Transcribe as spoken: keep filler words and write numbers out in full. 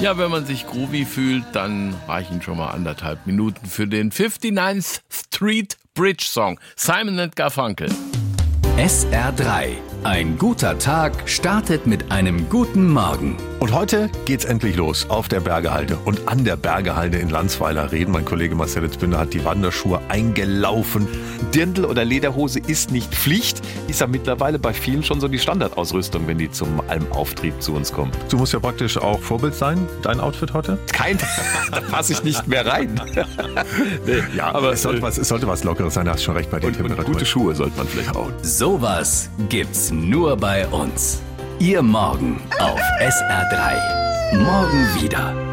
Ja, wenn man sich groovy fühlt, dann reichen schon mal anderthalb Minuten für den fifty-ninth Street Bridge Song. Simon and Garfunkel. S R drei. Ein guter Tag startet mit einem guten Morgen. Und heute geht's endlich los auf der Bergehalde. Und an der Bergehalde in Landsweiler Reden. Mein Kollege Marcel Zbinder hat die Wanderschuhe eingelaufen. Dirndl oder Lederhose ist nicht Pflicht. Ist ja mittlerweile bei vielen schon so die Standardausrüstung, wenn die zum Almauftrieb zu uns kommen. Du musst ja praktisch auch Vorbild sein, dein Outfit heute? Kein, da passe ich nicht mehr rein. Nee, ja, aber es sollte, was, es sollte was Lockeres sein, da hast du schon recht bei den und, und Temperaturen. gute Schuhe sollte man vielleicht auch. Sowas gibt's nur bei uns. Ihr Morgen auf S R drei. Morgen wieder.